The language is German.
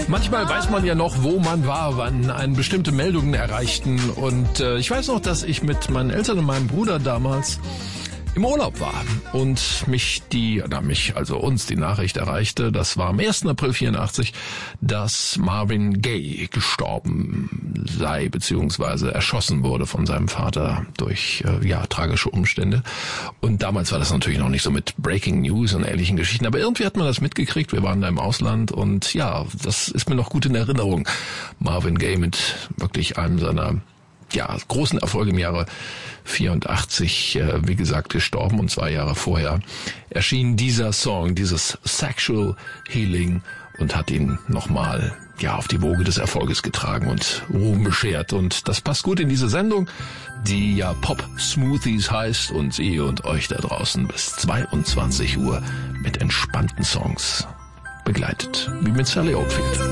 Manchmal weiß man ja noch, wo man war, wann einen bestimmte Meldungen erreichten. Und ich weiß noch, dass ich mit meinen Eltern und meinem Bruder damals im Urlaub war und uns die Nachricht erreichte, das war am 1. April 84, dass Marvin Gaye gestorben sei, beziehungsweise erschossen wurde von seinem Vater durch tragische Umstände. Und damals war das natürlich noch nicht so mit Breaking News und ähnlichen Geschichten, aber irgendwie hat man das mitgekriegt, wir waren da im Ausland und ja, das ist mir noch gut in Erinnerung. Marvin Gaye mit wirklich einem seiner großen Erfolge im Jahre 84, wie gesagt, gestorben und 2 Jahre vorher erschien dieser Song, dieses Sexual Healing und hat ihn nochmal auf die Woge des Erfolges getragen und Ruhm beschert. Und das passt gut in diese Sendung, die ja Pop Smoothies heißt und Sie und euch da draußen bis 22 Uhr mit entspannten Songs begleitet, wie mit Sally Oldfield.